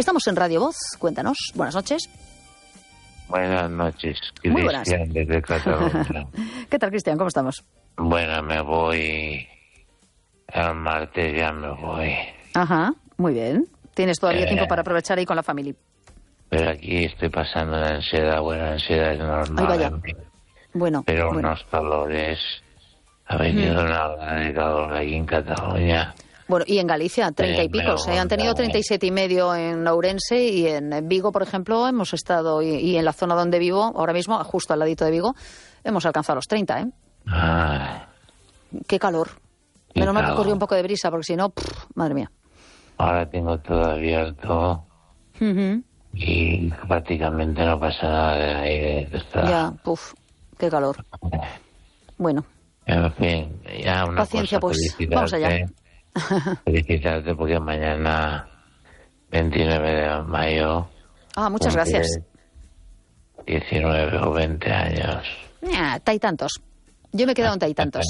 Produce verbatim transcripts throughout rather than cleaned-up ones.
Estamos en Radio Voz, cuéntanos. Buenas noches. Buenas noches, Muy buenas. Cristian, desde Cataluña. ¿Qué tal, Cristian? ¿Cómo estamos? Bueno, me voy... El martes ya me voy. Ajá, muy bien. Tienes todavía Eh, tiempo para aprovechar ahí con la familia. Pero aquí estoy pasando la ansiedad. Bueno, la ansiedad es normal. Ahí vaya. en mí, Bueno, Pero bueno. unos calores... Ha venido Mm. una ola de calor aquí en Cataluña. Bueno, y en Galicia, treinta y Eh, me pico. Se han tenido aguanta. treinta y siete y medio en Ourense y en Vigo, por ejemplo, hemos estado, y, y en la zona donde vivo, ahora mismo, justo al ladito de Vigo, hemos alcanzado los treinta, ¿eh? Ay, Qué calor. Qué Menos mal que calor. corrió un poco de brisa, porque si no, pff, madre mía. ahora tengo todo abierto Ujú. y prácticamente no pasa nada de aire. Está... Ya, puf, qué calor. Bueno, En fin, ya una Paciencia, cosa, pues, felicitarte, vamos allá. felicitarte porque mañana, veintinueve de mayo, ah, muchas gracias. cumple diecinueve o veinte años. Ah, taitantos. Yo me he quedado en taitantos.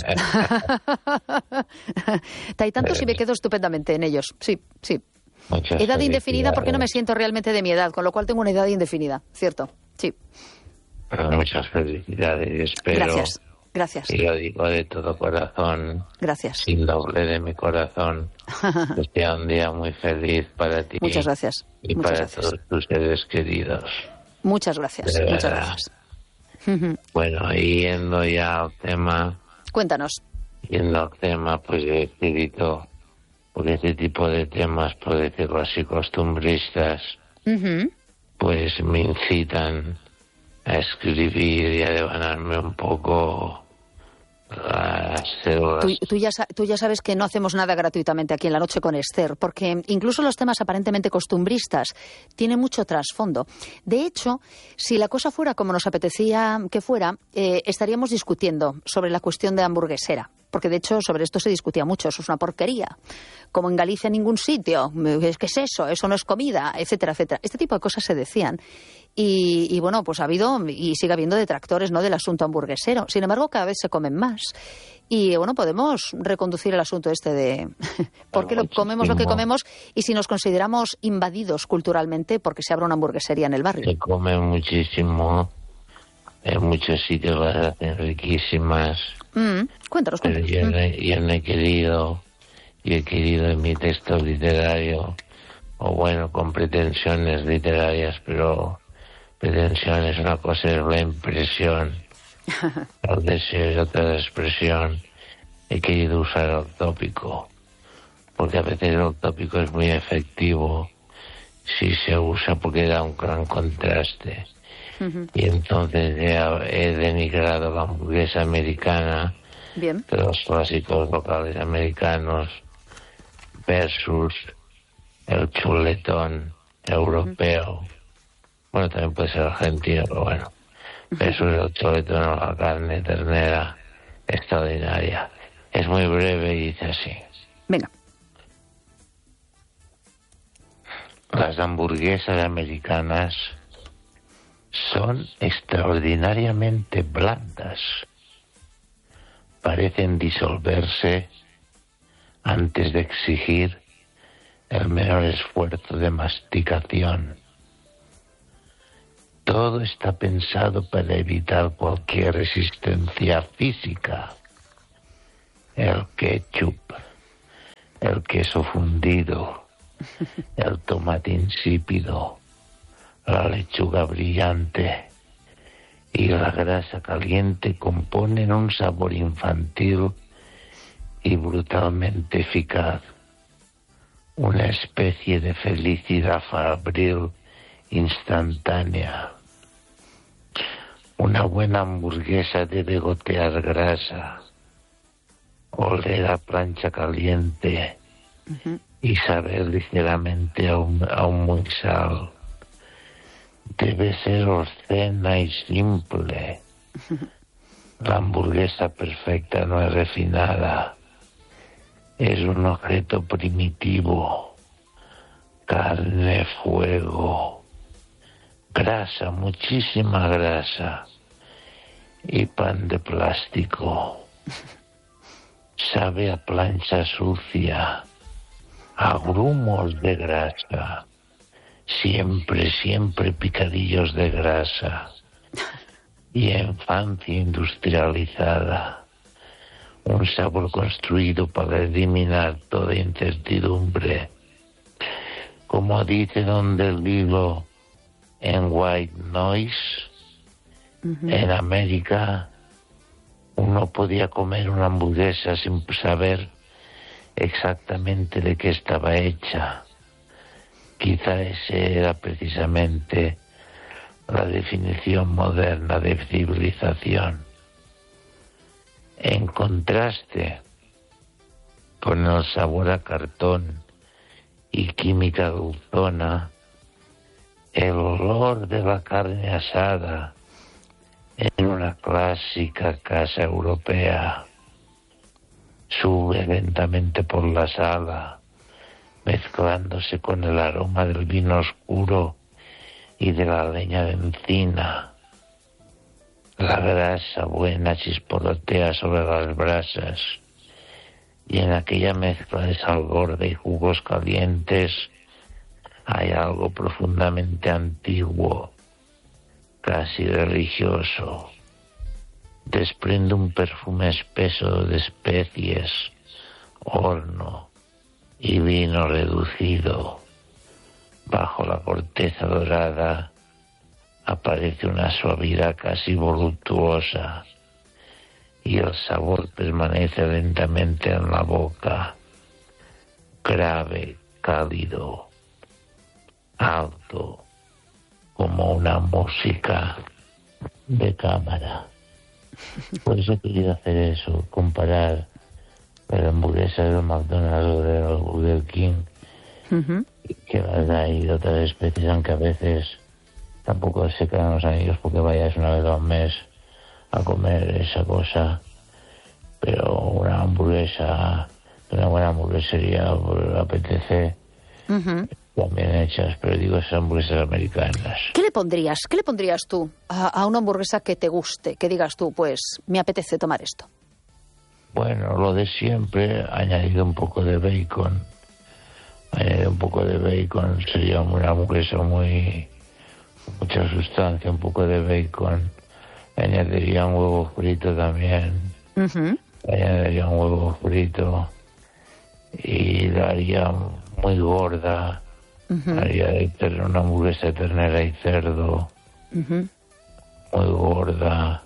Taitantos y me quedo estupendamente en ellos. Sí, sí. Muchas Edad indefinida porque no me felicidades. siento realmente de mi edad, con lo cual tengo una edad indefinida, ¿cierto? Sí. Muchas felicidades y espero, Gracias, gracias, y lo digo de todo corazón, gracias. sin doble de mi corazón, que sea un día muy feliz para ti Muchas gracias, y muchas para gracias. todos tus seres queridos. Muchas gracias, De muchas verdad. gracias. Ujú. Bueno, y yendo ya al tema, Cuéntanos. yendo al tema, pues he escrito, porque este tipo de temas, por decirlo así, costumbristas, Ujú. pues me incitan a escribir y a devanarme un poco las células. Tú, tú ya, sa- tú ya sabes que no hacemos nada gratuitamente aquí en La Noche con Esther, porque incluso los temas aparentemente costumbristas tienen mucho trasfondo. De hecho, si la cosa fuera como nos apetecía que fuera, eh, estaríamos discutiendo sobre la cuestión de hamburguesera. Porque, de hecho, sobre esto se discutía mucho. Eso es una porquería. Como en Galicia en ningún sitio. ¿Qué es eso? Eso no es comida, etcétera, etcétera. Este tipo de cosas se decían. Y, y bueno, pues ha habido y sigue habiendo detractores, ¿no?, del asunto hamburguesero. Sin embargo, cada vez se comen más. Y bueno, podemos reconducir el asunto este de por qué lo, comemos lo que comemos y si nos consideramos invadidos culturalmente porque se abre una hamburguesería en el barrio. Se come muchísimo, en muchos sitios las hacen riquísimas, Mm, cuéntanos, pero cuéntanos. yo Mm. no, he- yo no he querido, yo he querido en mi texto literario, o bueno, con pretensiones literarias, pero pretensión es una cosa, es la impresión, el deseo es otra expresión. He querido usar el tópico, porque a veces el tópico es muy efectivo si se usa porque da un gran contraste. Ujú. Y entonces he, he denigrado la hamburguesa americana Bien. de los clásicos locales americanos versus el chuletón europeo. Bueno, también puede ser argentino, pero bueno. Versus el chuletón o la carne ternera extraordinaria. Es muy breve y dice así. Venga. Las hamburguesas americanas son extraordinariamente blandas. Parecen disolverse antes de exigir el menor esfuerzo de masticación. Todo está pensado para evitar cualquier resistencia física. El ketchup, el queso fundido, el tomate insípido, la lechuga brillante y la grasa caliente componen un sabor infantil y brutalmente eficaz, una especie de felicidad fabril instantánea. Una buena hamburguesa debe gotear grasa, oler a plancha caliente Ujú. y saber ligeramente a un, a un muy sal. Debe ser obscena y simple. La hamburguesa perfecta no es refinada. Es un objeto primitivo. Carne, fuego, grasa, muchísima grasa y pan de plástico. Sabe a plancha sucia, a grumos de grasa. siempre, siempre picadillos de grasa y infancia industrializada, un sabor construido para eliminar toda incertidumbre. Como dice Don Del Hilo en White Noise, uh-huh. en América uno podía comer una hamburguesa sin saber exactamente de qué estaba hecha. Quizá esa era precisamente la definición moderna de civilización. En contraste con el sabor a cartón y química dulzona, el olor de la carne asada en una clásica casa europea sube lentamente por la sala, mezclándose con el aroma del vino oscuro y de la leña de encina. La grasa buena chisporrotea sobre las brasas y en aquella mezcla de sal gorda y jugos calientes hay algo profundamente antiguo, casi religioso. Desprende un perfume espeso de especies, horno y vino reducido. Bajo la corteza dorada aparece una suavidad casi voluptuosa y el sabor permanece lentamente en la boca, grave, cálido, alto, como una música de cámara. Por eso he querido hacer eso, comparar la hamburguesa del McDonald's o del Burger King, uh-huh. que las hay de otras especies, aunque a veces tampoco se quedan los amigos porque vayas una vez al mes a comer esa cosa, pero una hamburguesa, una buena hamburguesería por apetece, uh-huh. también hechas, pero digo esas hamburguesas americanas. ¿Qué le pondrías? ¿Qué le pondrías tú a, a una hamburguesa que te guste? Que digas tú, pues, me apetece tomar esto. Bueno, lo de siempre, añadido un poco de bacon. Añadido un poco de bacon, sería una hamburguesa muy... mucha sustancia, un poco de bacon. Añadiría un huevo frito también. Uh-huh. Añadiría un huevo frito. Y la haría muy gorda. Uh-huh. Haría de ter- una hamburguesa de ternera y cerdo. Uh-huh. Muy gorda.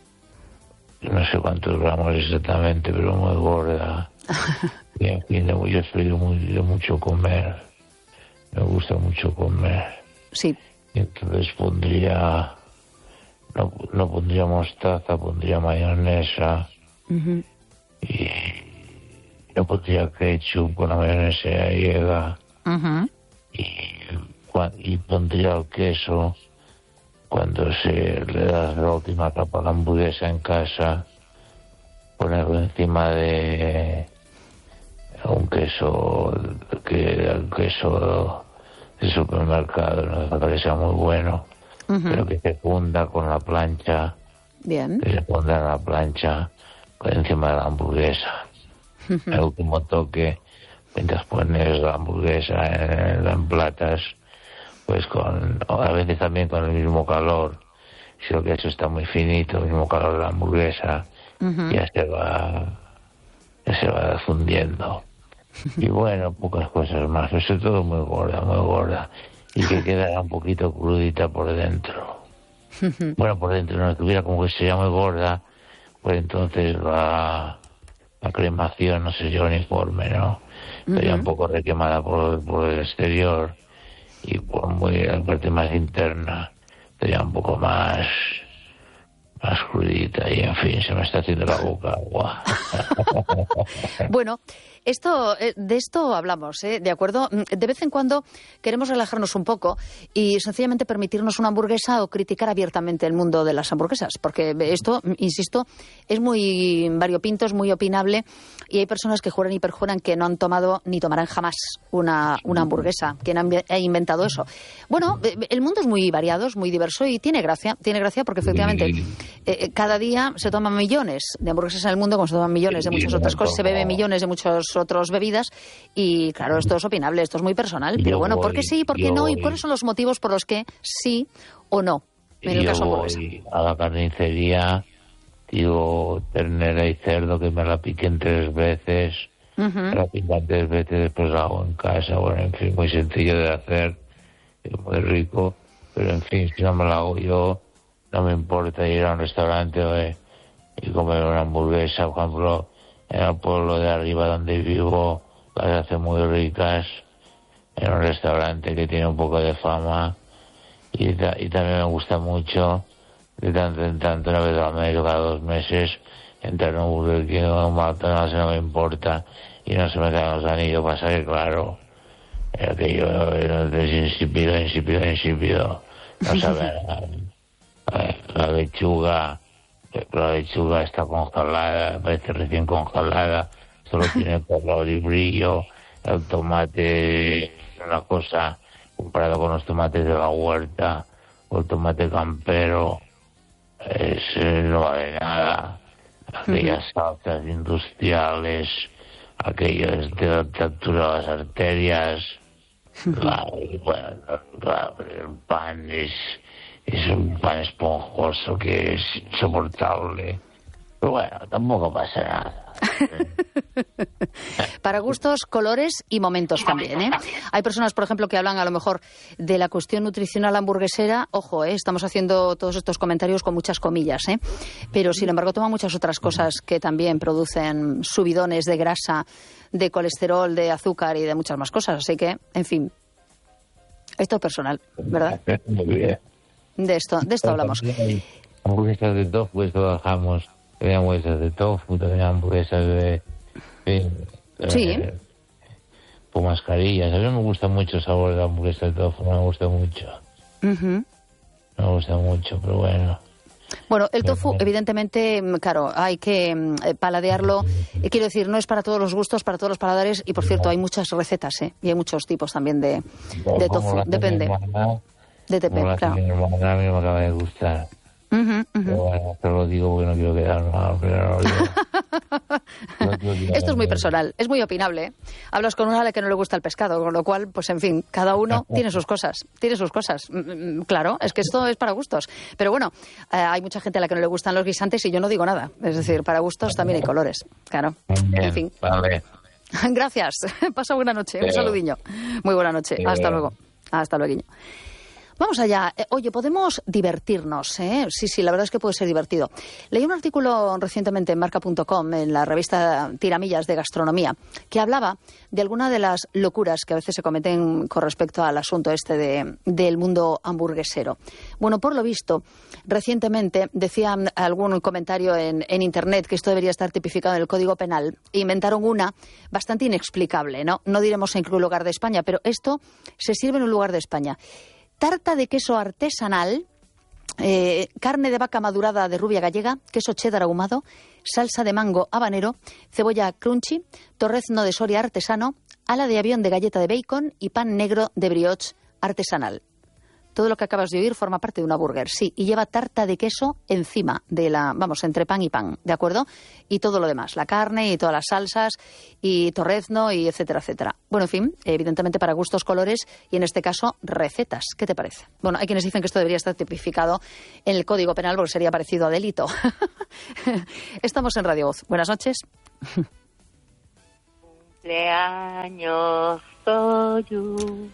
No sé cuántos gramos exactamente, pero muy gorda. Y en fin, yo soy de, muy, de mucho comer. Me gusta mucho comer. Sí. Y entonces pondría... No, no pondría mostaza, pondría mayonesa. Uh-huh. Y no pondría ketchup con la mayonesa gallega. Uh-huh. Y, y pondría el queso cuando se le da la última capa a la hamburguesa en casa, ponerlo encima de un queso que el queso de supermercado, no hace falta que sea muy bueno, uh-huh. pero que se funda con la plancha. Bien. Que se funda en la plancha por encima de la hamburguesa. Uh-huh. El último toque, mientras pones la hamburguesa en, en platas, pues con, a veces también con el mismo calor, si el queso está muy finito, el mismo calor de la hamburguesa, uh-huh. ya se va, ya se va fundiendo. Y bueno, pocas cosas más, eso todo muy gorda, muy gorda, y que quedara un poquito crudita por dentro. Uh-huh. Bueno, por dentro no, que hubiera como que sería muy gorda, pues entonces la, la cremación no sería uniforme, ¿no? Sería uh-huh. un poco requemada por, por el exterior. Y por muy la parte más interna sería un poco más más crudita y en fin, se me está haciendo la boca agua. Bueno, esto, de esto hablamos, ¿eh? ¿De acuerdo? De vez en cuando queremos relajarnos un poco y sencillamente permitirnos una hamburguesa o criticar abiertamente el mundo de las hamburguesas, porque esto, insisto, es muy variopinto, es muy opinable y hay personas que juran y perjuran que no han tomado ni tomarán jamás una, una hamburguesa. ¿Quién ha inventado eso? Bueno, el mundo es muy variado, es muy diverso y tiene gracia, tiene gracia porque efectivamente eh, cada día se toman millones de hamburguesas en el mundo, como se toman millones de muchas otras cosas, se beben millones de muchos otras bebidas y claro, esto es opinable, esto es muy personal, pero Yo bueno, ¿por voy, qué sí, por qué yo no? ¿Y voy. cuáles son los motivos por los que sí o no? En el Yo caso hamburguesa. voy a la carnicería, digo ternera y cerdo, que me la piquen tres veces, Ujú. me la pican tres veces, después la hago en casa, bueno, en fin, muy sencillo de hacer, y muy rico, pero en fin, si no me la hago yo, no me importa ir a un restaurante eh, y comer una hamburguesa, por ejemplo, en el pueblo de arriba donde vivo, las hacen muy ricas, en un restaurante que tiene un poco de fama, y, ta- y también me gusta mucho, de tanto en tanto, una vez al mes o cada dos meses, entrar en un Burger King o un McDonald's, no me importa, y no se me caen los anillos, pasa que claro, aquello es insípido, insípido, insípido, no sabe a nada. Eh, La lechuga, eh, la lechuga está congelada, parece recién congelada, solo tiene color y brillo, el tomate es una cosa comparado con los tomates de la huerta, o el tomate campero, es, eh, no vale nada. Aquellas salsas industriales, aquello es de la altura de las arterias, la, bueno, la- el pan es, es un pan esponjoso que es insoportable. Pero bueno, tampoco pasa nada. Para gustos, colores y momentos también, ¿eh? Hay personas, por ejemplo, que hablan a lo mejor de la cuestión nutricional hamburguesera. Ojo, ¿eh? Estamos haciendo todos estos comentarios con muchas comillas, ¿eh? Pero, sin embargo, toman muchas otras cosas que también producen subidones de grasa, de colesterol, de azúcar y de muchas más cosas. Así que, en fin, esto es personal, ¿verdad? Muy bien. De esto, de esto hablamos. Hamburguesas de tofu, eso bajamos. Tenía hamburguesas de tofu, tenía hamburguesas de... de- de- Sí. con mascarillas. A mí no me gusta mucho el sabor de la hamburguesa de tofu, no me gusta mucho. Ujú. No me gusta mucho, pero bueno. Bueno, el tofu, Bien. evidentemente, mm, claro, hay que mm, eh, paladearlo. Eh, Quiero decir, no es para todos los gustos, para todos los paladares. Y, por cierto, hay muchas recetas, ¿eh? Y hay muchos tipos también de, de Como tofu. la hace Depende. mi hermana, De como la T P, hace claro. mi hermana, a mí no me acaba de gustar. Ujú, Pero ujú. bueno, pero lo digo porque no quiero quedar mal, pero no lo digo. No quiero quedar Esto es muy mal. personal, es muy opinable, ¿eh? Hablas con una a la que no le gusta el pescado, con lo cual, pues en fin, cada uno tiene sus cosas, tiene sus cosas. Mm, mm, Claro, es que esto es para gustos. Pero bueno, eh, hay mucha gente a la que no le gustan los guisantes y yo no digo nada. Es decir, para gustos también hay colores, claro. Bien, En fin. vale. Gracias. Pasa buena noche. Un Pero- saludiño. Muy buena noche. Pero- Hasta luego. Hasta luego. Vamos allá. Eh, oye, podemos divertirnos, ¿eh? Sí, sí, la verdad es que puede ser divertido. Leí un artículo recientemente en marca punto com, en la revista Tiramillas de Gastronomía, que hablaba de algunas de las locuras que a veces se cometen con respecto al asunto este de, del mundo hamburguesero. Bueno, por lo visto, recientemente decía algún comentario en, en Internet que esto debería estar tipificado en el Código Penal. Inventaron una bastante inexplicable, ¿no? No diremos en qué lugar de España, pero esto se sirve en un lugar de España. Tarta de queso artesanal, eh, carne de vaca madurada de rubia gallega, queso cheddar ahumado, salsa de mango habanero, cebolla crunchy, torrezno de Soria artesano, ala de avión de galleta de bacon y pan negro de brioche artesanal. Todo lo que acabas de oír forma parte de una burger, sí, y lleva tarta de queso encima de la, vamos, entre pan y pan, ¿de acuerdo? Y todo lo demás, la carne y todas las salsas y torrezno y etcétera, etcétera. Bueno, en fin, evidentemente para gustos, colores y en este caso recetas. ¿Qué te parece? Bueno, hay quienes dicen que esto debería estar tipificado en el Código Penal porque sería parecido a delito. Estamos en Radio Voz. Buenas noches. Cumpleaños Toyu,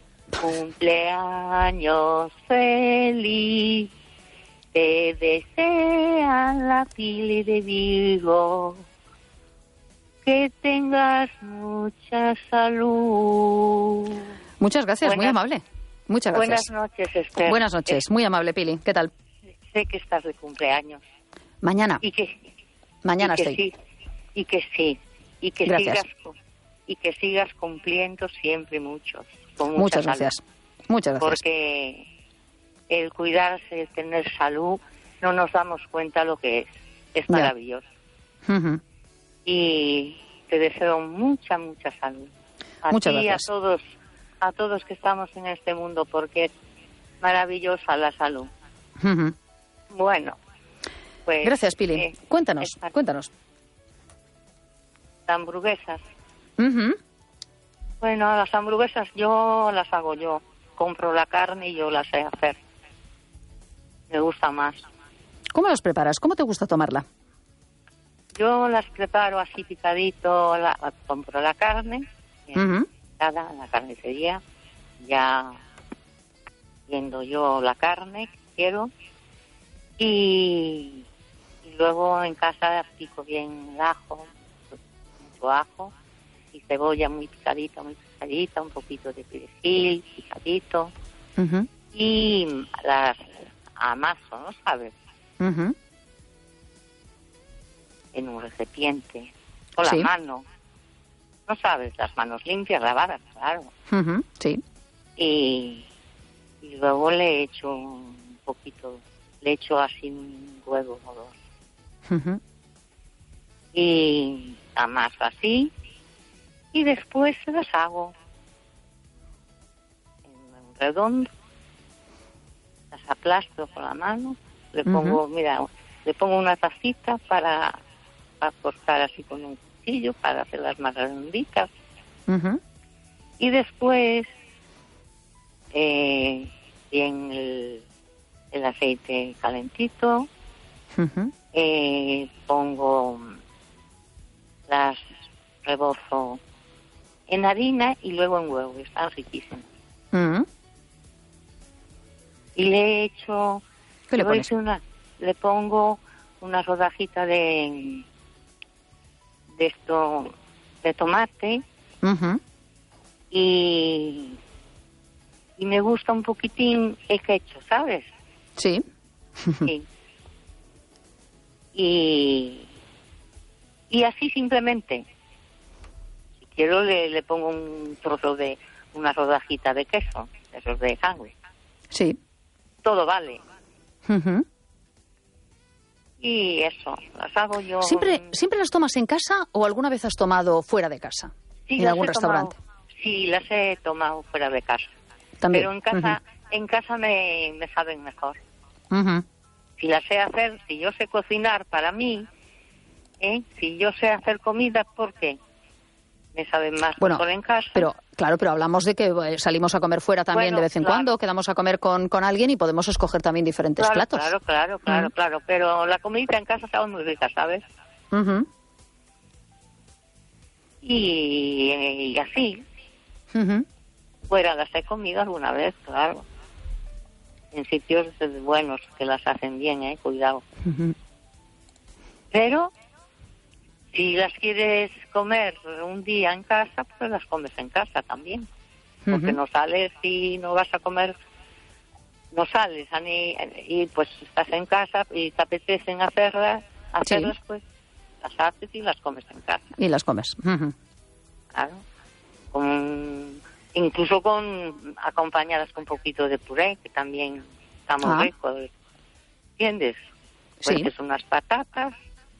cumpleaños feliz, te desean la Pili de Vigo, que tengas mucha salud. Muchas gracias, muy Buenas- amable. Muchas Buenas gracias. noches, Esther. Buenas noches, muy amable, Pili. ¿Qué tal? Eh, Sé que estás de cumpleaños Mañana, y que, mañana y que estoy. sí, y que sí, y que Gracias. sigas cu- y que sigas cumpliendo siempre muchos. Con mucha Muchas salud. gracias. Muchas gracias. Porque el cuidarse, el tener salud, no nos damos cuenta lo que es. Es Ya. maravilloso. Ujú. Y te deseo mucha, mucha salud. A Muchas ti y a gracias. todos, a todos que estamos en este mundo, porque es maravillosa la salud. Ujú. Bueno, pues... Gracias, Pili. eh, Cuéntanos, estas cuéntanos. hamburguesas Uh-huh. Bueno, las hamburguesas yo las hago yo. Compro la carne y yo las sé hacer. Me gusta más. ¿Cómo las preparas? ¿Cómo te gusta tomarla? Yo las preparo así picadito, la, compro la carne, Uh-huh. picada en la carnicería, ya viendo yo la carne que quiero, y, y luego en casa pico bien el ajo, mucho ajo, y cebolla muy picadita, muy picadita, un poquito de perejil picadito, Uh-huh. y las amaso, ¿no sabes? Uh-huh. En un recipiente, con Sí. la mano. No sabes, las manos limpias, lavadas, claro. Uh-huh. Sí. Y, y luego le echo un poquito, le echo así un huevo o dos. Uh-huh. Y amaso así, y después las hago en un redondo, las aplasto con la mano, le pongo, Ujú. mira, le pongo una tacita para, para cortar así con un cuchillo, para hacerlas más redonditas, Uh-huh. y después eh, bien el, el aceite calentito, Uh-huh. eh, pongo las rebozo en harina y luego en huevo, están riquísimas. Uh-huh. Y le echo, ¿Qué le voy a pones? hacer una, le pongo una rodajita de de esto, de tomate, Uh-huh. y y me gusta un poquitín el ketchup, ¿sabes? Sí. Sí. Y y así simplemente. Si quiero le, le pongo un trozo de una rodajita de queso, esos de sangre. Sí. Todo vale. Uh-huh. Y eso, las hago yo. ¿Siempre, ¿Siempre las tomas en casa o alguna vez has tomado fuera de casa? Sí, ¿En las algún he restaurante? tomado- sí, las he tomado fuera de casa. También. Pero en casa, en casa me, me saben mejor. Uh-huh. Uh-huh. Si las sé hacer, si yo sé cocinar para mí, ¿eh? Si yo sé hacer comida, ¿por qué? Me saben más Bueno, mejor en casa. Pero, claro, pero hablamos de que eh, salimos a comer fuera también Bueno, de vez en claro. cuando, quedamos a comer con, con alguien y podemos escoger también diferentes claro, platos. Claro, claro, claro, Mm. claro. Pero la comida en casa está muy rica, ¿sabes? Uh-huh. Y, y así, Uh-huh. fuera las he comido alguna vez, claro. En sitios buenos que las hacen bien, ¿eh? Cuidado. Uh-huh. Pero si las quieres comer un día en casa, pues las comes en casa también. Porque Ujú. no sales y no vas a comer, no sales a ni, y pues estás en casa y te apetecen hacerlas, hacerlas Sí. pues las haces y las comes en casa. Y las comes. Uh-huh. Claro. Con, incluso con acompañadas con un poquito de puré, que también está muy Ah. rico. ¿Entiendes? Sí. Pues es unas patatas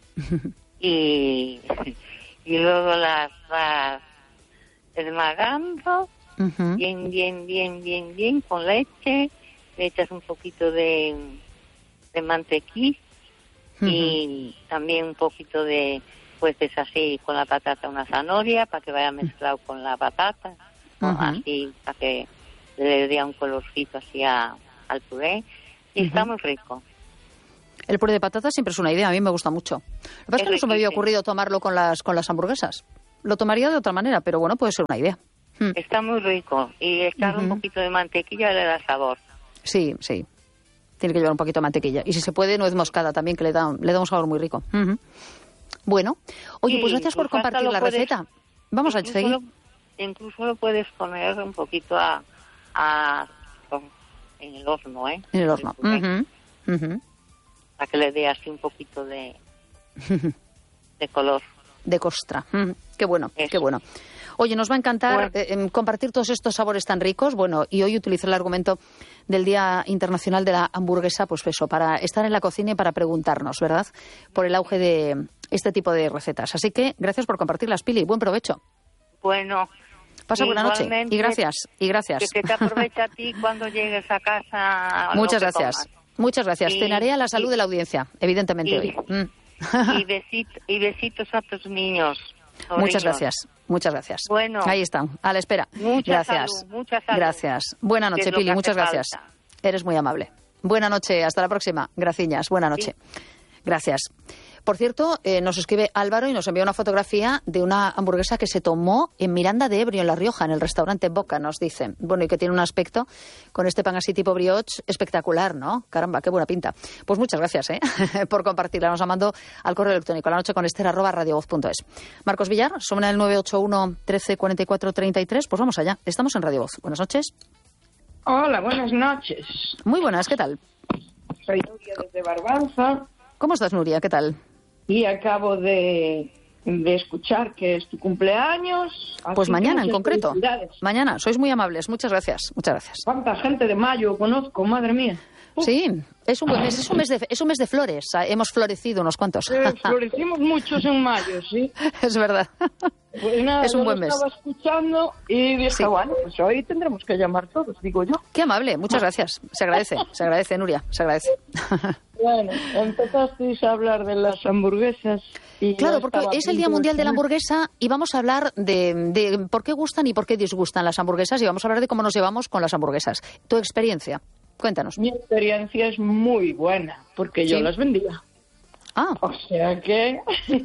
y, y luego las vas esmagando Uh-huh. bien, bien, bien, bien, bien con leche, le echas un poquito de, de mantequilla y también un poquito de, pues es así con la patata una zanahoria para que vaya mezclado con la patata, ¿no? Ujú. Así para que le dé un colorcito así a, al puré y está muy rico. El puré de patata siempre es una idea, a mí me gusta mucho. Lo que pasa es Es que no se me había riquísimo. ocurrido tomarlo con las, con las hamburguesas. Lo tomaría de otra manera, pero bueno, puede ser una idea. Mm. Está muy rico y echarle un Ujú. poquito de mantequilla le da sabor. Sí, sí. Tiene que llevar un poquito de mantequilla. Y si se puede, nuez moscada también, que le da, le da un sabor muy rico. Ujú. Bueno, oye, Sí, pues gracias por incluso hasta compartir lo la puedes- receta. Vamos a Incluso seguir. lo- incluso lo puedes poner un poquito a, a en el horno, ¿eh? En el horno. puré, Ujú, ujú. para que le dé así un poquito de, de color. De costra. Mm, qué bueno, Eso. qué bueno. Oye, nos va a encantar Bueno. eh, em, compartir todos estos sabores tan ricos. Bueno, y hoy utilizo el argumento del Día Internacional de la Hamburguesa, pues eso, para estar en la cocina y para preguntarnos, ¿verdad?, por el auge de este tipo de recetas. Así que gracias por compartirlas, Pili. Buen provecho. Bueno, Pasa buena noche. igualmente, Y gracias, y gracias. Que, que te aproveche a ti cuando llegues a casa. lo Muchas que gracias. comas. Muchas gracias. Y- Cenaré a la salud y- de la audiencia, evidentemente y- hoy. Mm. Y, besito, y besitos a tus niños. Muchas gracias, muchas gracias. Bueno. Ahí están, a la espera. Mucha Gracias. salud, mucha salud. Gracias. Buena noche, Que es lo Pili, que muchas hace gracias. falta. Eres muy amable. Buena noche, hasta la próxima. Graciñas, buena noche. Sí. Gracias. Por cierto, eh, nos escribe Álvaro y nos envía una fotografía de una hamburguesa que se tomó en Miranda de Ebro, en La Rioja, en el restaurante Boca, nos dice. Bueno, y que tiene un aspecto con este pan así tipo brioche espectacular, ¿no? Caramba, qué buena pinta. Pues muchas gracias, ¿eh? por compartirla. Nos la mandó al correo electrónico, la noche con Esther, arroba radiovoz punto es. Marcos Villar, somos el nueve ocho uno, trece, cuarenta y cuatro, treinta y tres. Pues vamos allá. Estamos en Radio Voz. Buenas noches. Hola, buenas noches. Muy buenas, ¿qué tal? Soy Nuria desde Barbanza ¿Cómo estás, Nuria? ¿Qué tal? y acabo de, de escuchar que es tu cumpleaños. Pues así mañana, que en muchas concreto. felicidades. Mañana. Sois muy amables. Muchas gracias. Muchas gracias. ¿Cuánta gente de mayo conozco? Madre mía. Uf, Sí, es un buen mes. Es un mes de, es un mes de flores. Ah, Hemos florecido unos cuantos. eh, florecimos muchos en mayo, sí. Es verdad. Pues nada, Es un yo buen lo mes. estaba escuchando y dije, Sí. bueno, pues hoy tendremos que llamar todos, digo yo. Qué amable. Muchas gracias. Se agradece. Se agradece, Nuria. Se agradece. Bueno, empezasteis a hablar de las hamburguesas y Claro, yo porque estaba es a el Día punto Mundial de la comer. Hamburguesa y vamos a hablar de, de por qué gustan y por qué disgustan las hamburguesas y vamos a hablar de cómo nos llevamos con las hamburguesas. Tu experiencia. Cuéntanos. Mi experiencia es muy buena, porque yo Sí. las vendía. Ah, O sea que...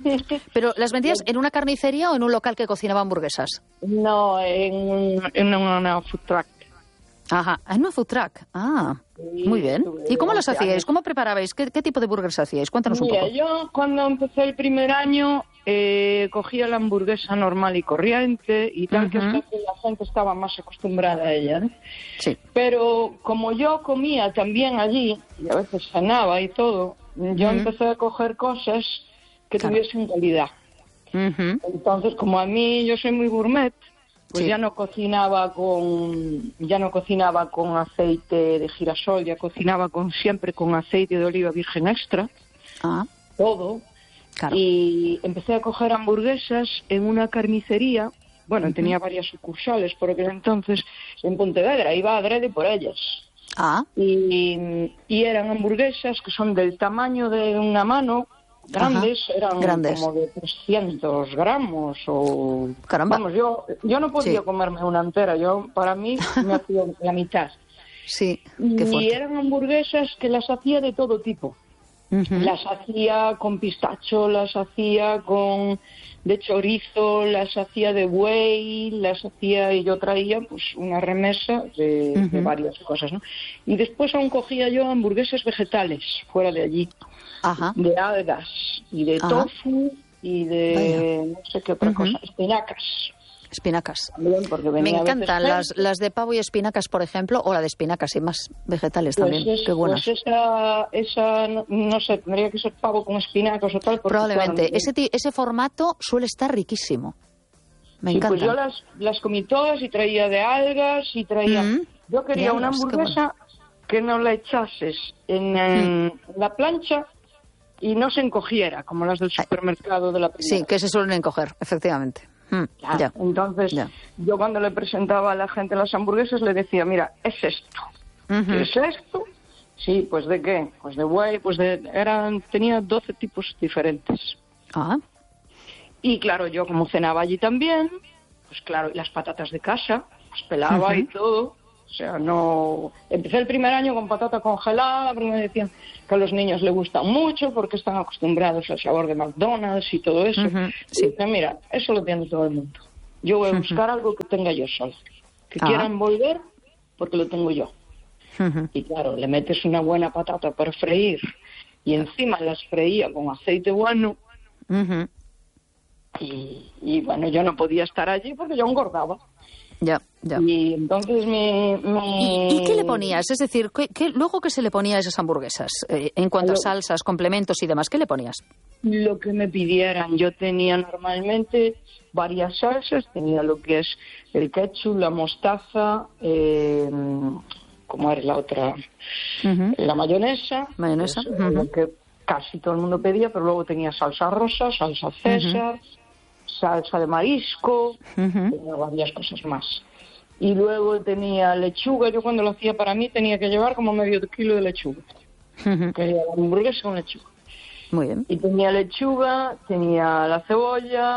pero ¿las vendías en una carnicería o en un local que cocinaba hamburguesas? no, en, un- en una food truck. Ajá, en una food truck. Ah, Sí, muy bien. estuve ¿Y cómo las once hacíais? años. ¿Cómo preparabais? ¿Qué, qué tipo de burgers hacíais? Cuéntanos un Mira, poco. yo cuando empecé el primer año eh, cogía la hamburguesa normal y corriente y tal, que Ujú. hasta que la gente estaba más acostumbrada a ella, ¿no? Sí. Pero como yo comía también allí, y a veces cenaba y todo, yo Ujú. empecé a coger cosas que Claro. tuviesen calidad. Ujú. Entonces, como a mí yo soy muy gourmet, pues Sí. ya no cocinaba con ya no cocinaba con aceite de girasol, ya cocinaba con siempre con aceite de oliva virgen extra, Ah, todo. claro. Y empecé a coger hamburguesas en una carnicería. Bueno, tenía varias sucursales por aquel entonces en Pontevedra, iba adrede por ellas. Ah, Y, y eran hamburguesas que son del tamaño de una mano, grandes, Ajá, eran grandes. como de trescientos gramos o... Caramba. Vamos, yo, yo no podía Sí. comerme una entera, yo para mí me hacía la mitad. sí, qué Y fuerte. eran hamburguesas que las hacía de todo tipo. Ujú. Las hacía con pistacho, las hacía con de chorizo, las hacía de buey, las hacía y yo traía pues una remesa de, de Ujú. varias cosas, ¿no? Y después aún cogía yo hamburguesas vegetales fuera de allí, Ajá. de algas y de Ajá. tofu y de no sé qué otra Ujú. cosa, espinacas Espinacas. también, porque Me venía a veces encantan gente. las, las de pavo y espinacas, por ejemplo, o la de espinacas y más vegetales Pues, también. es- Qué buenas. pues esa, esa no, no sé, tendría que ser pavo con espinacas o tal. porque, Probablemente. claro, ese, ti- ese formato suele estar riquísimo. Me sí, encanta. pues yo las, las comí todas y traía de algas y traía... Mm, yo quería de una algas, qué hamburguesa que no la echases en, en la plancha y no se encogiera, como las del supermercado de la primera. Sí, que se suelen encoger, efectivamente. Mm, Ya. ya. Entonces, Ya. yo cuando le presentaba a la gente las hamburguesas le decía, mira, es esto. Ujú. ¿Qué es esto? Sí, pues ¿de qué? Pues de buey, pues de... eran tenía doce tipos diferentes. Ah, Y claro, yo como cenaba allí también, pues claro, y las patatas de casa, las pelaba Ujú. y todo. O sea, no... Empecé el primer año con patata congelada, porque me decían que a los niños les gustan mucho porque están acostumbrados al sabor de McDonald's y todo eso. Ujú, Y sí. dije, mira, eso lo tiene todo el mundo. Yo voy a buscar algo que tenga yo sola. Que Ah. quieran volver porque lo tengo yo. ujú. Y claro, le metes una buena patata para freír y encima las freía con aceite bueno. Ujú. Y, y bueno, yo no podía estar allí porque yo engordaba. Ya, ya. Y entonces mi... mi- ¿Y, y qué le ponías? Es decir, ¿qué, qué- luego qué se le ponía a esas hamburguesas? Eh, en cuanto a Lo- salsas, complementos y demás, ¿qué le ponías? Lo que me pidieran. Yo tenía normalmente varias salsas. Tenía lo que es el ketchup, la mostaza, eh, ¿cómo era la otra? Ujú. La mayonesa. Mayonesa, que es ujú. lo que casi todo el mundo pedía, pero luego tenía salsa rosa, salsa César, salsa de marisco, Ujú. tenía varias cosas más. Y luego tenía lechuga. Yo cuando lo hacía para mí tenía que llevar como medio kilo de lechuga. Ujú. Quería la hamburguesa con lechuga. Muy bien. Y tenía lechuga, tenía la cebolla,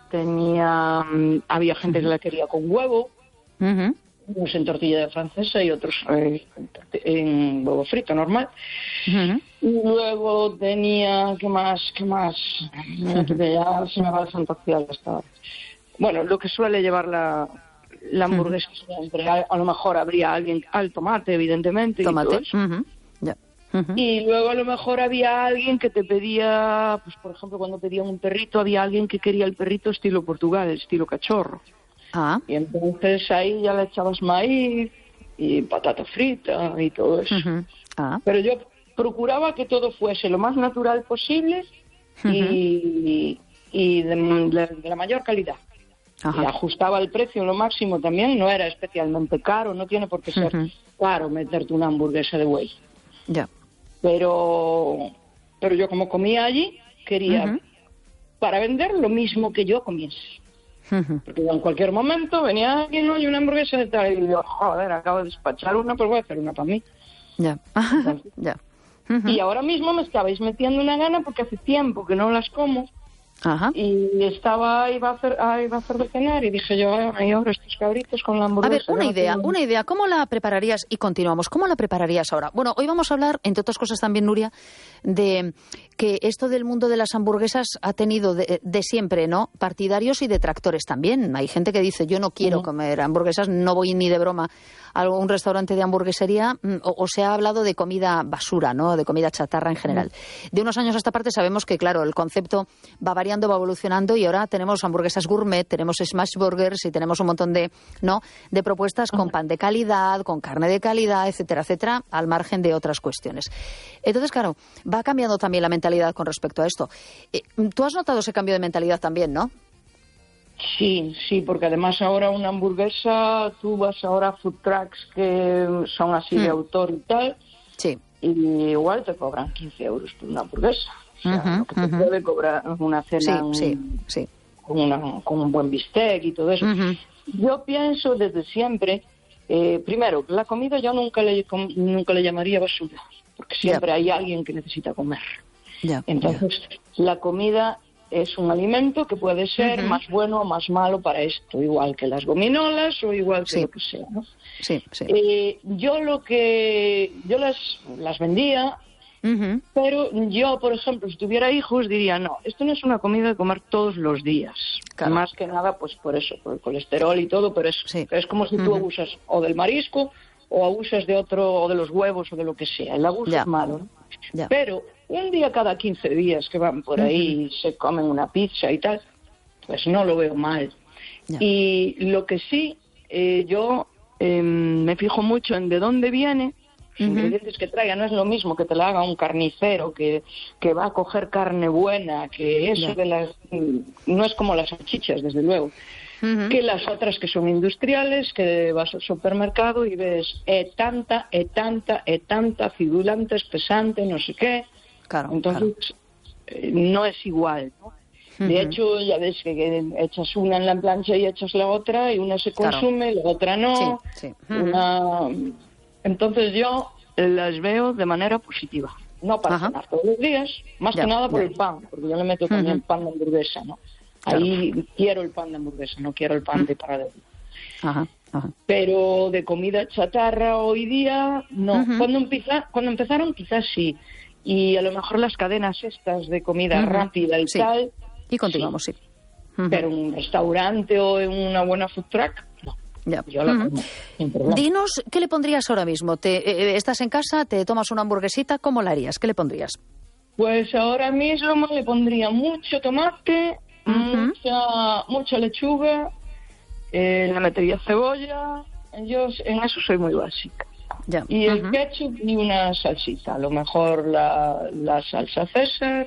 tenía, había gente que la quería con huevo, Uh-huh. unos en tortilla de francesa y otros eh, en huevo frito normal. Uh-huh. Y luego tenía, ¿qué más? ¿Qué más? Uh-huh. Ya se me va el santo cielo hasta ahora. Bueno, lo que suele llevar la, la hamburguesa uh-huh. siempre. A, a lo mejor habría alguien al tomate, evidentemente. Tomate. Y todo eso. Uh-huh. Yeah. Uh-huh. Y luego a lo mejor había alguien que te pedía, pues por ejemplo, cuando pedían un perrito, había alguien que quería el perrito estilo Portugal, estilo cachorro. Ah. Y entonces ahí ya le echabas maíz y patata frita y todo eso. Uh-huh. Ah. Pero yo procuraba que todo fuese lo más natural posible uh-huh. y, y de, de, de la mayor calidad. Ajá. Y ajustaba el precio lo máximo también, no era especialmente caro, no tiene por qué ser uh-huh. caro meterte una hamburguesa de buey. Ya. Yeah. Pero, pero yo como comía allí, quería uh-huh. para vender lo mismo que yo comiese. Uh-huh. Porque en cualquier momento venía alguien, ¿no? Y una hamburguesa de tal, y yo, joder, acabo de despachar una, pues voy a hacer una para mí. Ya. Yeah. Yeah. Uh-huh. Y ahora mismo me estabais metiendo una gana porque hace tiempo que no las como. Ajá. Y estaba, iba a hacer, ah, iba a hacer de cenar y dije yo, ay, ahora estos cabritos con la hamburguesa. A ver, una no idea, tengo... una idea, ¿cómo la prepararías? Y continuamos, ¿cómo la prepararías ahora? Bueno, hoy vamos a hablar, entre otras cosas también, Nuria, de que esto del mundo de las hamburguesas ha tenido de, de siempre, ¿no? Partidarios y detractores también. Hay gente que dice, yo no quiero uh-huh. comer hamburguesas, no voy ni de broma a algún restaurante de hamburguesería, o, o se ha hablado de comida basura, ¿no? De comida chatarra en general. Uh-huh. De unos años a esta parte sabemos que, claro, el concepto va variando, va evolucionando y ahora tenemos hamburguesas gourmet, tenemos smash burgers y tenemos un montón de, ¿no? de propuestas con pan de calidad, con carne de calidad, etcétera, etcétera, al margen de otras cuestiones. Entonces, claro, va cambiando también la mentalidad con respecto a esto. Eh, ¿Tú has notado ese cambio de mentalidad también, no? Sí, sí, porque además ahora una hamburguesa, tú vas ahora a food trucks que son así mm. de autor y tal, sí. y igual te cobran quince euros por una hamburguesa. O sea, uh-huh, lo que te uh-huh. puede cobrar una cena sí, sí, sí. Con, una, con un buen bistec y todo eso. Uh-huh. Yo pienso desde siempre, eh, primero, la comida yo nunca le, nunca le llamaría basura, porque siempre yeah. hay alguien que necesita comer. Yeah. Entonces, yeah. la comida es un alimento que puede ser uh-huh. más bueno o más malo para esto, igual que las gominolas o igual que sí. lo que sea, ¿no? Sí, sí. Eh, yo lo que... Yo las, las vendía... Uh-huh. Pero yo, por ejemplo, si tuviera hijos, diría, no, esto no es una comida de comer todos los días. Claro. Más que nada, pues por eso, por el colesterol y todo, pero es, sí. es como si uh-huh. tú abusas o del marisco o abusas de otro, o de los huevos o de lo que sea. El abuso ya. es malo, ¿no? Ya. Pero un día cada quince días que van por ahí uh-huh. y se comen una pizza y tal, pues no lo veo mal. Ya. Y lo que sí, eh, yo eh, me fijo mucho en de dónde viene. Los uh-huh. ingredientes que traiga, no es lo mismo que te la haga un carnicero que, que va a coger carne buena, que eso yeah. de las no es como las salchichas, desde luego, uh-huh. que las otras que son industriales, que vas al supermercado y ves eh, tanta, eh, tanta, eh, tanta, fidulante, espesante, no sé qué. Claro, entonces claro. Eh, no es igual, ¿no? Uh-huh. De hecho, ya ves que, que echas una en la plancha y echas la otra, y una se consume, claro. la otra no. Sí, sí. Uh-huh. Una... Entonces yo las veo de manera positiva. No para cenar todos los días, más ya, que nada por ya. el pan, porque yo le meto también uh-huh. pan de hamburguesa, ¿no? Claro. Ahí quiero el pan de hamburguesa, no quiero el pan uh-huh. de paradero. Ajá, ajá. Pero de comida chatarra hoy día, no. Uh-huh. Cuando, empieza, cuando empezaron quizás sí. Y a lo mejor las cadenas estas de comida uh-huh. rápida y sí. tal. Y continuamos, sí. sí. Uh-huh. Pero en un restaurante o en una buena food truck, no. Ya. Yo la uh-huh. como, Dinos, ¿qué le pondrías ahora mismo? Te, eh, ¿Estás en casa, te tomas una hamburguesita? ¿Cómo la harías? ¿Qué le pondrías? Pues ahora mismo le pondría mucho tomate, uh-huh. mucha, mucha lechuga, eh, le metería cebolla. Yo en eso soy muy básica. Ya. Y el uh-huh. ketchup y una salsita. A lo mejor la, la salsa César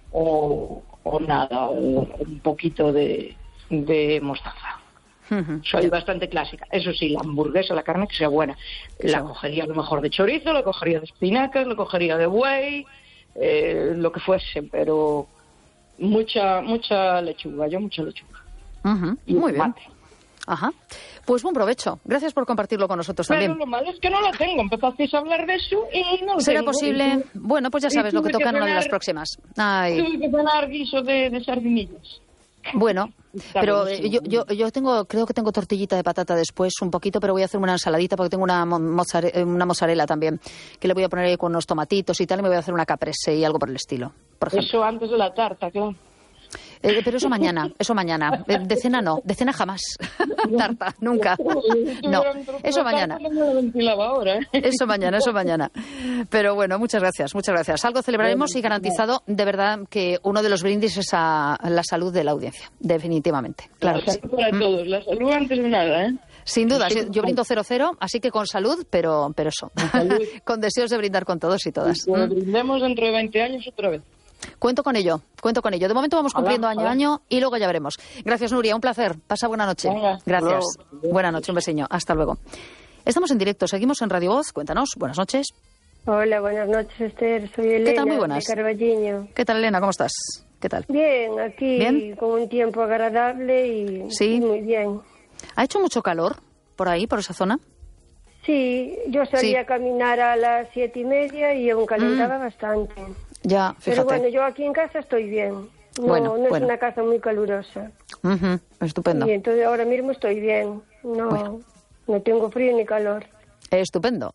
o, o nada, o un poquito de, de mostaza. Uh-huh. Soy bastante clásica. Eso sí, la hamburguesa, la carne que sea buena. La cogería a lo mejor de chorizo, la cogería de espinacas, la cogería de buey, eh, lo que fuese, pero mucha mucha lechuga, yo mucha lechuga. Uh-huh. Y muy tomate. bien. Ajá. Pues buen provecho. Gracias por compartirlo con nosotros pero también. Pero lo malo es que no lo tengo. Empezasteis a hablar de eso y no lo ¿Será tengo. posible? Bueno, pues ya sabes lo que toca en una de las próximas. Ay. Tuve que cenar guiso de, de sardinillas. Bueno, pero yo, yo, yo tengo, creo que tengo tortillita de patata después, un poquito, pero voy a hacer una ensaladita porque tengo una, mozzarella, una mozzarella también, que le voy a poner ahí con unos tomatitos y tal, y me voy a hacer una caprese y algo por el estilo. Por ejemplo. Eso antes de la tarta, claro. Eh, pero eso mañana, eso mañana. De cena no, de cena jamás. Tarta, nunca. No, eso mañana. Eso mañana, eso mañana. Pero bueno, muchas gracias, muchas gracias. Algo celebraremos y garantizado, de verdad, que uno de los brindis es a la salud de la audiencia, definitivamente. Claro que sí. Para todos, la salud antes de nada, ¿eh? Sin duda, yo brindo cero cero, así que con salud, pero, pero eso, con deseos de brindar con todos y todas. Y cuando brindemos dentro de veinte años otra vez. Cuento con ello, cuento con ello. De momento vamos cumpliendo hola, año a hola. año y luego ya veremos. Gracias, Nuria, un placer. Pasa buena noche. Hola, gracias. luego. Buena noche, un beseño. Hasta luego. Estamos en directo, seguimos en Radio Voz. Cuéntanos, buenas noches. Hola, buenas noches, Esther. Soy Elena, ¿Qué tal? Muy buenas. de Carballiño. ¿Qué tal, Elena? ¿Cómo estás? ¿Qué tal? Bien, aquí ¿Bien? con un tiempo agradable y, ¿Sí? y muy bien. ¿Ha hecho mucho calor por ahí, por esa zona? Sí, yo salí Sí. a caminar a las siete y media y aún calentaba Mm. bastante. Ya, fíjate. Pero bueno, yo aquí en casa estoy bien. No, Bueno, no es bueno. una casa muy calurosa. Ujú, estupendo. Y entonces ahora mismo estoy bien. No, Bueno. no tengo frío ni calor. Estupendo.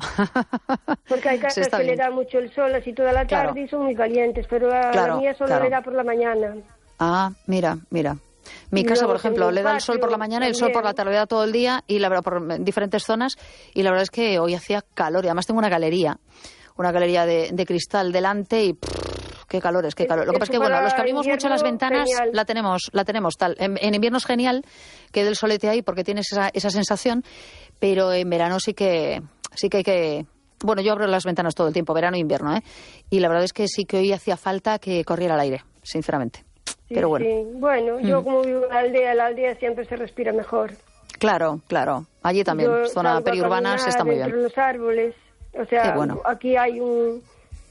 Porque hay Se casas está que bien. le da mucho el sol así toda la tarde Claro. y son muy calientes, pero a Claro, la mía solo claro. le da por la mañana. Ah, mira, mira. Mi Y casa, luego por ejemplo, tengo un le da el sol por la patio mañana y el sol por la también. tarde, le da todo el día y la verdad por en diferentes zonas y la verdad es que hoy hacía calor y además tengo una galería, una galería de, de cristal delante y pff, qué calores, qué calor. Lo que pasa es que Eso bueno, para los que abrimos mucho las invierno, ventanas genial. la tenemos, la tenemos tal. En, en invierno es genial que dé el solete ahí porque tienes esa, esa sensación, pero en verano sí que sí que hay que bueno, yo abro las ventanas todo el tiempo, verano e invierno, ¿eh? Y la verdad es que sí que hoy hacía falta que corriera el aire, sinceramente. Sí, Pero bueno. sí. Bueno, yo Mm. como vivo en la aldea, la aldea siempre se respira mejor. Claro, claro. Allí también, Yo zona salgo a periurbana, se caminar está muy entre bien. los árboles. O sea, Qué bueno. aquí hay un,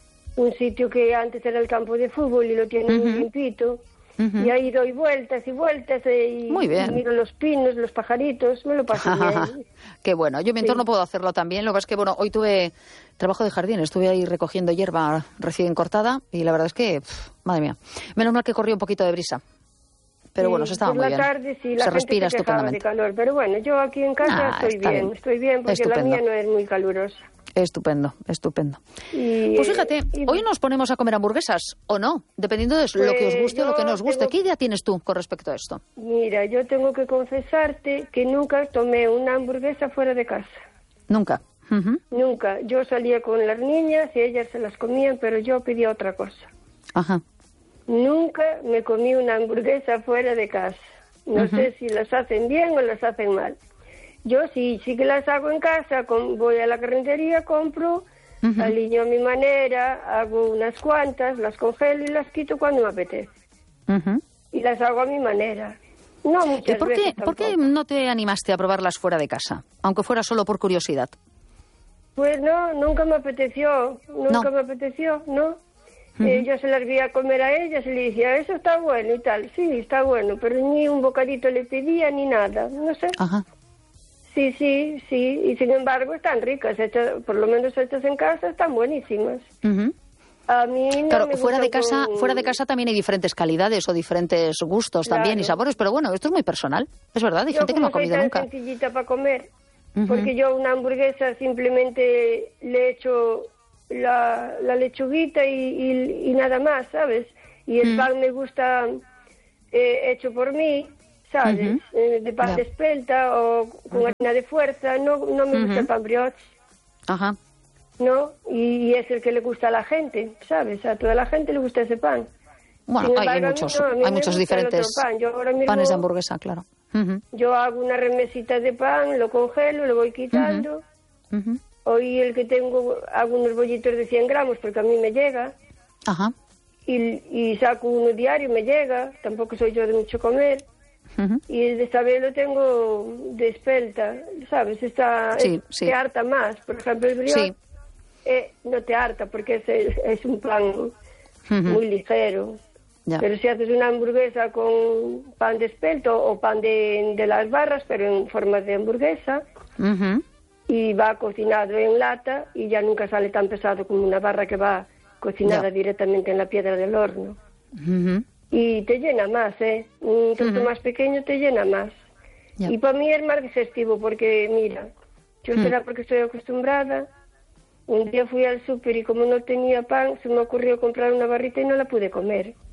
un sitio que antes era el campo de fútbol y lo tienen muy Ujú. limpito. Ujú. Y ahí doy vueltas y vueltas eh, y, Muy bien. y miro los pinos, los pajaritos, me lo paso bien. Qué bueno. Yo en mi Sí. entorno puedo hacerlo también. Lo que pasa es que, bueno, hoy tuve trabajo de jardín. Estuve ahí recogiendo hierba recién cortada y la verdad es que, pff, madre mía. Menos mal que corrí un poquito de brisa. Pero Sí, bueno, se estaba por muy la bien. tarde sí, la se gente respira se quejaba de estupendamente. calor, pero bueno, yo aquí en casa Nah, estoy está bien, bien. estoy bien porque Estupendo. la mía no es muy calurosa. Estupendo, estupendo. Y, Pues eh, fíjate, y- hoy nos ponemos a comer hamburguesas, ¿o no? Dependiendo de lo que os Pues guste o lo que yo no os guste. tengo- ¿Qué idea tienes tú con respecto a esto? Mira, yo tengo que confesarte que nunca tomé una hamburguesa fuera de casa. Nunca. Ujú. Nunca. Yo salía con las niñas y ellas se las comían, pero yo pedía otra cosa. Ajá. Nunca me comí una hamburguesa fuera de casa. No Ujú. sé si las hacen bien o las hacen mal. Yo sí, sí que las hago en casa. con- voy a la carnicería, compro, Ujú. aliño a mi manera, hago unas cuantas, las congelo y las quito cuando me apetece. Ujú. Y las hago a mi manera. No ¿Y muchas por qué, veces por qué tampoco. no te animaste a probarlas fuera de casa? Aunque fuera solo por curiosidad. Pues no, nunca me apeteció, nunca No. me apeteció, ¿no? Eh, yo se las vi a comer a ellas y le decía, eso está bueno y tal. Sí, está bueno, pero ni un bocadito le pedía ni nada, no sé. Ajá. Sí, sí, sí, y sin embargo están ricas, hechas, por lo menos hechas en casa, están buenísimas. Ujú. A mí no Claro, me fuera de gustan casa, con- fuera de casa también hay diferentes calidades o diferentes gustos también y Claro. sabores, pero bueno, esto es muy personal. Es verdad, hay Yo gente que no ha como soy comido tan nunca. sencillita para comer, Ujú. porque yo una hamburguesa simplemente le echo la, la lechuguita y, y, y nada más, ¿sabes? Y el Mm. pan me gusta eh, hecho por mí, ¿sabes? Ujú. Eh, de pan Ya. de espelta o con harina de fuerza, no, no me gusta Ujú. el pan brioche, Ajá. ¿no? Y, y es el que le gusta a la gente, ¿sabes? A toda la gente le gusta ese pan. Bueno, Sin hay, hay embargo, a mí muchos, no, a mí hay me muchos gusta el otro diferentes pan. Yo ahora mismo- panes de hamburguesa, claro. Ujú. Yo hago una remesita de pan, lo congelo, lo voy quitando. Ujú. Hoy el que tengo, hago unos bollitos de cien gramos porque a mí me llega. Ajá. Y, y saco uno diario, me llega. Tampoco soy yo de mucho comer. Ujú. Y el de esta vez lo tengo de espelta, ¿sabes? Está, Sí, es- sí. te harta más. Por ejemplo, el brioche Sí. eh, no te harta porque es, es un pan Ujú. muy ligero. Ya. Pero si haces una hamburguesa con pan de espelto o pan de, de las barras, pero en forma de hamburguesa, Ujú. y va cocinado en lata y ya nunca sale tan pesado como una barra que va cocinada Ya. directamente en la piedra del horno. Ujú. y te llena más, ¿eh? Un trozo uh-huh. más pequeño te llena más. Yep. Y para mí es más digestivo porque, mira, yo uh-huh. será porque estoy acostumbrada. Un día fui al súper y como no tenía pan, se me ocurrió comprar una barrita y no la pude comer.